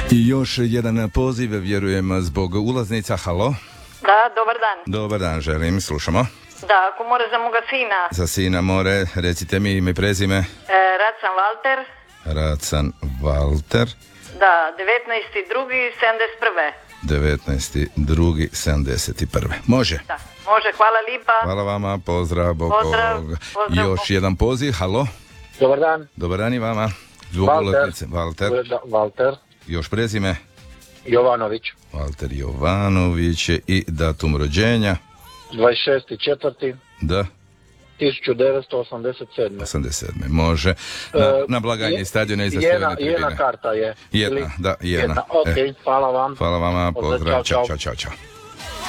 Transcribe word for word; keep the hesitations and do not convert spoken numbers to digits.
I još jedan poziv, vjerujem, zbog ulaznica. Halo? Da, dobar dan. Dobar dan, želim, slušamo. Da, ako more za moga sina. Za sina more, recite mi ime i prezime. E, Racan Valter. Racan Valter. Da, devetnaesti drugi sedamdeset prve. devetnaesti drugi sedamdeset prve. Može? Da, može, hvala lipa. Hvala vama, pozdrav. Pozdrav, pozdrav. Još jedan poziv, halo? Dobar dan. Dobar dan i vama. Zbog Valter. ulaznice. Valter. Da, Valter. Još prezime? Jovanović. Valter Jovanović i datum rođenja? dvadeset šesti četvrti Da. tisuću devetsto osamdeset sedme. osamdeset sedme. Može. Na, E, na blagajni je, stadiona iza jedna, sjeverne tribine. jedna karta je. Jedna, Ili? da, jedna. Jedna. Ok, E, hvala vam. Hvala vama, pozdrav. Čao, Ćao, čao. čao, čao.